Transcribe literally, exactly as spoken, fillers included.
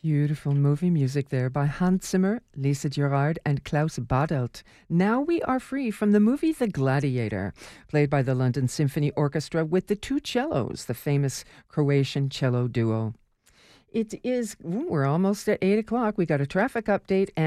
Beautiful movie music there by Hans Zimmer, Lisa Gerard, and Klaus Badelt. Now we are free from the movie The Gladiator, played by the London Symphony Orchestra with the two cellos, the famous Croatian cello duo. It is, ooh, we're almost at eight o'clock. We got a traffic update and